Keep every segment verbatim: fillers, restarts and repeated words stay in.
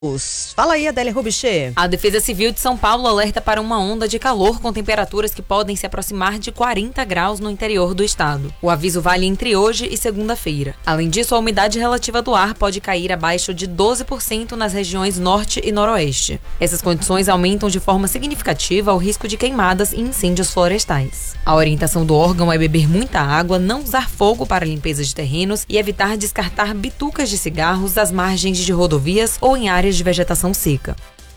Fala aí, Adélia Rubichê. A Defesa Civil de São Paulo alerta para uma onda de calor com temperaturas que podem se aproximar de quarenta graus no interior do estado. O aviso vale entre hoje e segunda-feira. Além disso, a umidade relativa do ar pode cair abaixo de doze por cento nas regiões norte e noroeste. Essas condições aumentam de forma significativa o risco de queimadas e incêndios florestais. A orientação do órgão é beber muita água, não usar fogo para limpeza de terrenos e evitar descartar bitucas de cigarros das margens de rodovias ou em áreas de vegetação seca.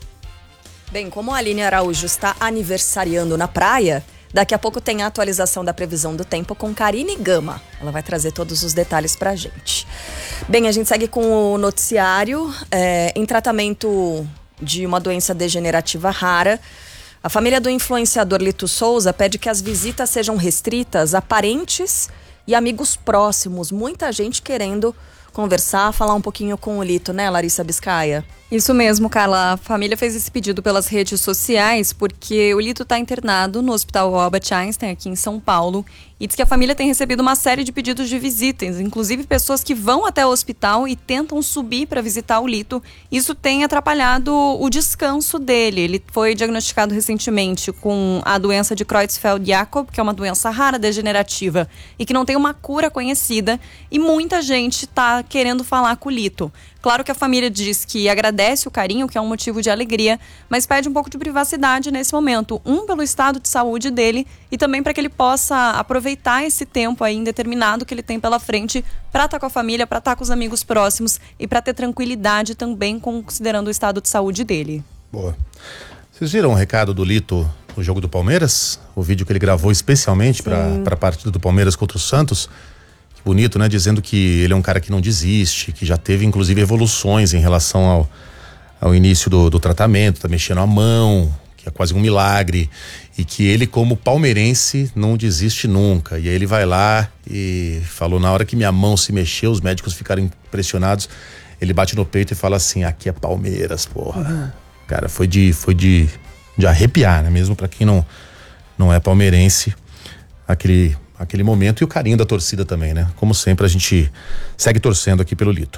Bem, como a Aline Araújo está aniversariando na praia, daqui a pouco tem a atualização da previsão do tempo com Karine Gama. Ela vai trazer todos os detalhes pra gente. Bem, a gente segue com o noticiário. É, em tratamento de uma doença degenerativa rara, a família do influenciador Lito Souza pede que as visitas sejam restritas a parentes e amigos próximos. Muita gente querendo conversar, falar um pouquinho com o Lito, né, Larissa Biscaia? Isso mesmo, Carla. A família fez esse pedido pelas redes sociais porque o Lito está internado no Hospital Albert Einstein, aqui em São Paulo, e diz que a família tem recebido uma série de pedidos de visitas, inclusive pessoas que vão até o hospital e tentam subir para visitar o Lito. Isso tem atrapalhado o descanso dele. Ele foi diagnosticado recentemente com a doença de Creutzfeldt-Jakob, que é uma doença rara, degenerativa, e que não tem uma cura conhecida, e muita gente está querendo falar com o Lito. Claro que a família diz que agradece o carinho, que é um motivo de alegria, mas pede um pouco de privacidade nesse momento. Um, pelo estado de saúde dele e também para que ele possa aproveitar esse tempo aí indeterminado que ele tem pela frente para estar com a família, para estar com os amigos próximos e para ter tranquilidade também considerando o estado de saúde dele. Boa. Vocês viram o recado do Lito no jogo do Palmeiras? O vídeo que ele gravou especialmente para a partida do Palmeiras contra o Santos? Bonito, né? Dizendo que ele é um cara que não desiste, que já teve inclusive evoluções em relação ao, ao início do, do tratamento, tá mexendo a mão, que é quase um milagre, e que ele, como palmeirense, não desiste nunca. E aí ele vai lá e falou: na hora que minha mão se mexeu, os médicos ficaram impressionados, ele bate no peito e fala assim: aqui é Palmeiras, porra. Uhum. Cara, foi de, foi de, de arrepiar, né? Mesmo pra quem não, não é palmeirense, aquele aquele momento, e o carinho da torcida também, né? Como sempre, a gente segue torcendo aqui pelo Lito.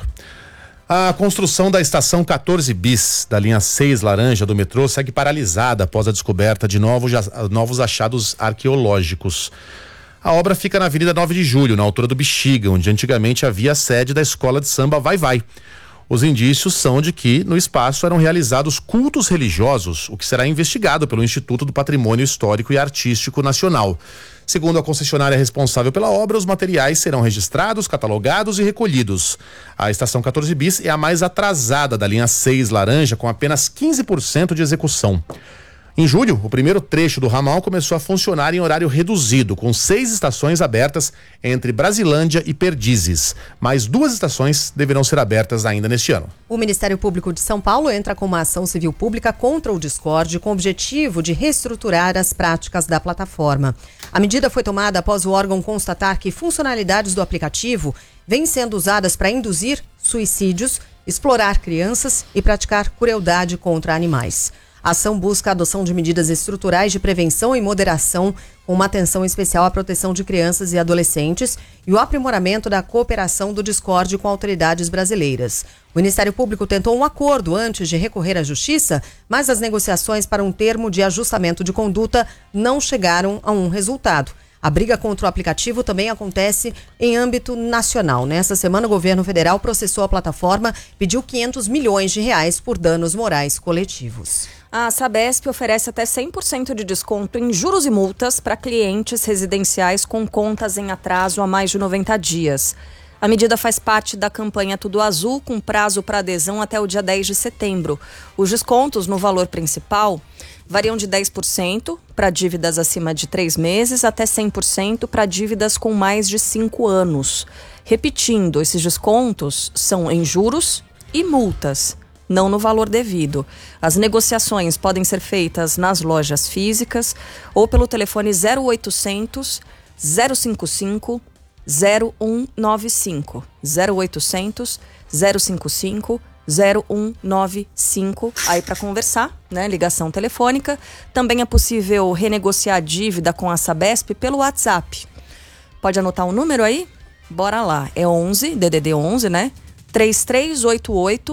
A construção da estação quatorze bis da linha seis laranja do metrô segue paralisada após a descoberta de novos, novos achados arqueológicos. A obra fica na Avenida nove de julho, na altura do Bexiga, onde antigamente havia a sede da escola de samba Vai Vai. Os indícios são de que no espaço eram realizados cultos religiosos, o que será investigado pelo Instituto do Patrimônio Histórico e Artístico Nacional. Segundo a concessionária responsável pela obra, os materiais serão registrados, catalogados e recolhidos. A estação quatorze bis é a mais atrasada da linha seis laranja, com apenas quinze por cento de execução. Em julho, o primeiro trecho do ramal começou a funcionar em horário reduzido, com seis estações abertas entre Brasilândia e Perdizes. Mais duas estações deverão ser abertas ainda neste ano. O Ministério Público de São Paulo entra com uma ação civil pública contra o Discord com o objetivo de reestruturar as práticas da plataforma. A medida foi tomada após o órgão constatar que funcionalidades do aplicativo vêm sendo usadas para induzir suicídios, explorar crianças e praticar crueldade contra animais. A ação busca a adoção de medidas estruturais de prevenção e moderação, com uma atenção especial à proteção de crianças e adolescentes e o aprimoramento da cooperação do Discord com autoridades brasileiras. O Ministério Público tentou um acordo antes de recorrer à Justiça, mas as negociações para um termo de ajustamento de conduta não chegaram a um resultado. A briga contra o aplicativo também acontece em âmbito nacional. Nessa semana, o governo federal processou a plataforma, pediu quinhentos milhões de reais por danos morais coletivos. A Sabesp oferece até cem por cento de desconto em juros e multas para clientes residenciais com contas em atraso há mais de noventa dias. A medida faz parte da campanha Tudo Azul, com prazo para adesão até o dia dez de setembro. Os descontos no valor principal variam de dez por cento para dívidas acima de três meses até cem por cento para dívidas com mais de cinco anos. Repetindo, esses descontos são em juros e multas, não no valor devido. As negociações podem ser feitas nas lojas físicas ou pelo telefone zero oitocentos, zero cinquenta e cinco, zero um nove cinco. zero oitocentos, zero cinquenta e cinco, zero um nove cinco, aí para conversar, né? Ligação telefônica. Também é possível renegociar a dívida com a Sabesp pelo WhatsApp. Pode anotar o número aí? Bora lá. É onze, D D D onze, né? três três oito oito,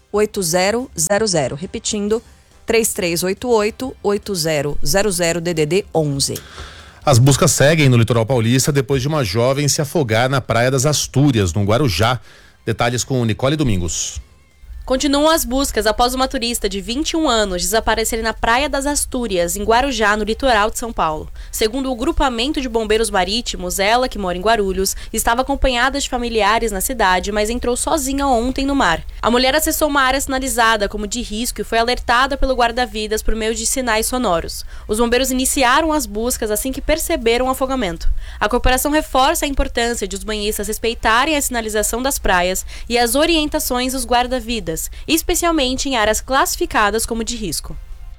oito zero zero zero. Repetindo, três três oito oito, oito zero zero zero, D D D onze. As buscas seguem no litoral paulista depois de uma jovem se afogar na Praia das Astúrias, no Guarujá. Detalhes com Nicole Domingos. Continuam as buscas após uma turista de vinte e um anos desaparecer na Praia das Astúrias, em Guarujá, no litoral de São Paulo. Segundo o grupamento de bombeiros marítimos, ela, que mora em Guarulhos, estava acompanhada de familiares na cidade, mas entrou sozinha ontem no mar. A mulher acessou uma área sinalizada como de risco e foi alertada pelo guarda-vidas por meio de sinais sonoros. Os bombeiros iniciaram as buscas assim que perceberam o afogamento. A corporação reforça a importância de os banhistas respeitarem a sinalização das praias e as orientações dos guarda-vidas, especialmente em áreas classificadas como de risco.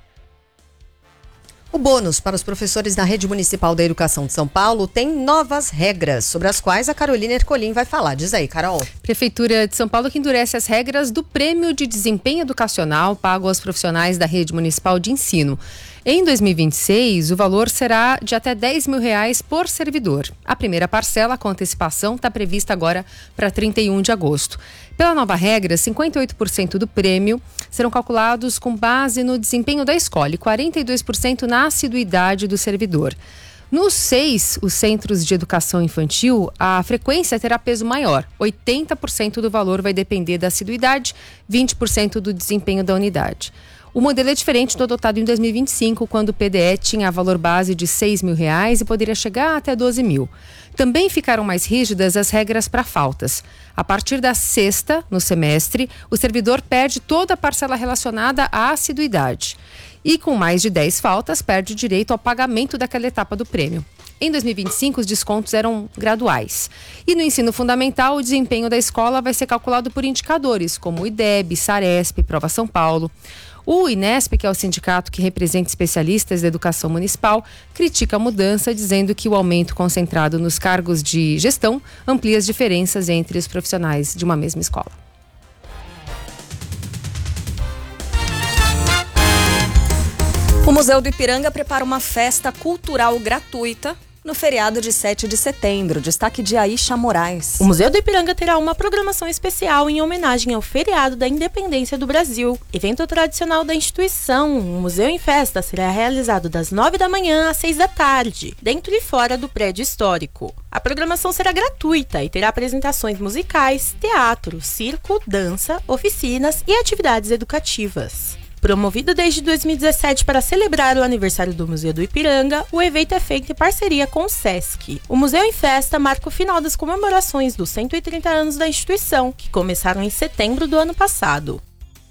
O bônus para os professores da Rede Municipal da Educação de São Paulo tem novas regras, sobre as quais a Carolina Ercolim vai falar. Diz aí, Carol. Prefeitura de São Paulo que endurece as regras do Prêmio de Desempenho Educacional pago aos profissionais da Rede Municipal de Ensino. Em dois mil e vinte e seis, o valor será de até dez mil reais por servidor. A primeira parcela com antecipação está prevista agora para trinta e um de agosto. Pela nova regra, cinquenta e oito por cento do prêmio serão calculados com base no desempenho da escola e quarenta e dois por cento na assiduidade do servidor. Nos seis, os centros de educação infantil, a frequência terá peso maior. oitenta por cento do valor vai depender da assiduidade, vinte por cento do desempenho da unidade. O modelo é diferente do adotado em dois mil e vinte e cinco, quando o P D E tinha valor base de seis mil reais e poderia chegar até doze mil. Também ficaram mais rígidas as regras para faltas. A partir da sexta, no semestre, o servidor perde toda a parcela relacionada à assiduidade. E com mais de dez faltas, perde direito ao pagamento daquela etapa do prêmio. Em dois mil e vinte e cinco, os descontos eram graduais. E no ensino fundamental, o desempenho da escola vai ser calculado por indicadores, como o I D E B, Saresp, Prova São Paulo. O Inesp, que é o sindicato que representa especialistas da educação municipal, critica a mudança, dizendo que o aumento concentrado nos cargos de gestão amplia as diferenças entre os profissionais de uma mesma escola. O Museu do Ipiranga prepara uma festa cultural gratuita no feriado de sete de setembro. Destaque de Aisha Moraes. O Museu do Ipiranga terá uma programação especial em homenagem ao feriado da Independência do Brasil. Evento tradicional da instituição, o Museu em Festa será realizado das nove da manhã às seis da tarde, dentro e fora do prédio histórico. A programação será gratuita e terá apresentações musicais, teatro, circo, dança, oficinas e atividades educativas. Promovido desde dois mil e dezessete para celebrar o aniversário do Museu do Ipiranga, o evento é feito em parceria com o Sesc. O Museu em Festa marca o final das comemorações dos cento e trinta anos da instituição, que começaram em setembro do ano passado.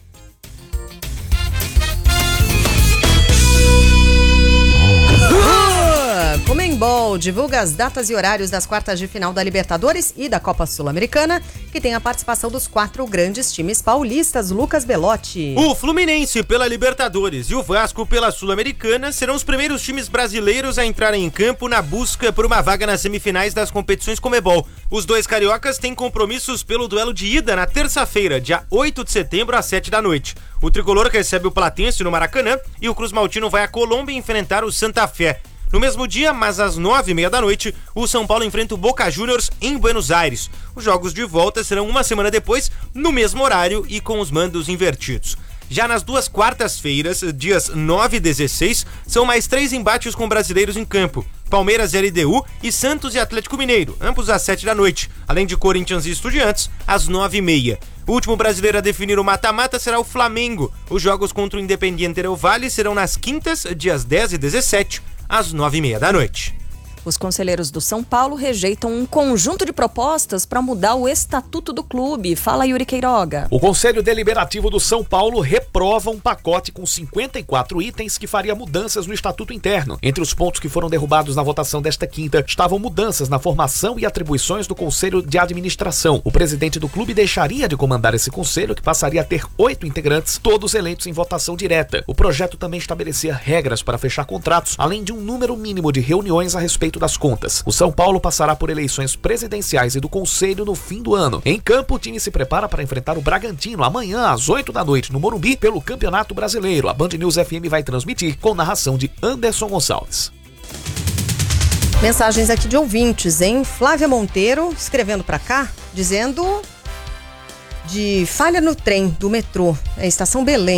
Comembol divulga as datas e horários das quartas de final da Libertadores e da Copa Sul-Americana, que tem a participação dos quatro grandes times paulistas. Lucas Belotti. O Fluminense pela Libertadores e o Vasco pela Sul-Americana serão os primeiros times brasileiros a entrarem em campo na busca por uma vaga nas semifinais das competições Comebol. Os dois cariocas têm compromissos pelo duelo de ida na terça-feira, dia oito de setembro, às sete da noite. O tricolor recebe o Platense no Maracanã e o Cruz Maltino vai à Colômbia enfrentar o Santa Fé. No mesmo dia, mas às nove e meia da noite, o São Paulo enfrenta o Boca Juniors em Buenos Aires. Os jogos de volta serão uma semana depois, no mesmo horário e com os mandos invertidos. Já nas duas quartas-feiras, dias nove e dezesseis, são mais três embates com brasileiros em campo. Palmeiras e L D U e Santos e Atlético Mineiro, ambos às sete da noite, além de Corinthians e Estudiantes, às nove e meia. O último brasileiro a definir o mata-mata será o Flamengo. Os jogos contra o Independiente Del Valle serão nas quintas, dias dez e dezessete, às nove e meia da noite. Os conselheiros do São Paulo rejeitam um conjunto de propostas para mudar o estatuto do clube. Fala, Yuri Queiroga. O Conselho Deliberativo do São Paulo reprova um pacote com cinquenta e quatro itens que faria mudanças no estatuto interno. Entre os pontos que foram derrubados na votação desta quinta estavam mudanças na formação e atribuições do Conselho de Administração. O presidente do clube deixaria de comandar esse conselho, que passaria a ter oito integrantes, todos eleitos em votação direta. O projeto também estabelecia regras para fechar contratos, além de um número mínimo de reuniões a respeito das contas. O São Paulo passará por eleições presidenciais e do Conselho no fim do ano. Em campo, o time se prepara para enfrentar o Bragantino amanhã às oito da noite no Morumbi pelo Campeonato Brasileiro. A Band News F M vai transmitir com narração de Anderson Gonçalves. Mensagens aqui de ouvintes, hein? Flávia Monteiro escrevendo para cá, dizendo: de falha no trem do metrô, é a Estação Belém.